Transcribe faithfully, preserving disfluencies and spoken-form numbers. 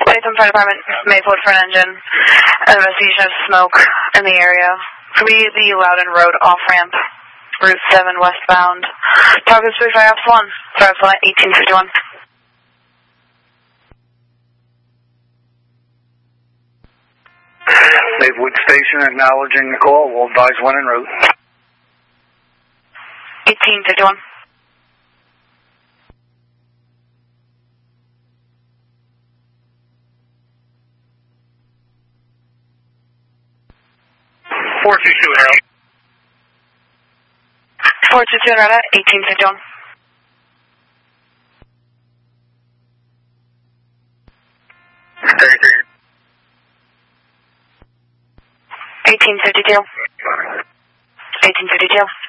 Latham Fire Department, Mayfield for an engine. An investigation of smoke in the area. Could be the Loudon Road off-ramp. Route seven westbound. Target three five Ops one. Drive flight eighteen fifty-one. Maywood Station acknowledging the call. We'll advise when en route. eighteen fifty-one. four two two Arrow. four two two Arrow, eighteen fifty-one. thirty-three. eighteen fifty-two. eighteen fifty-two.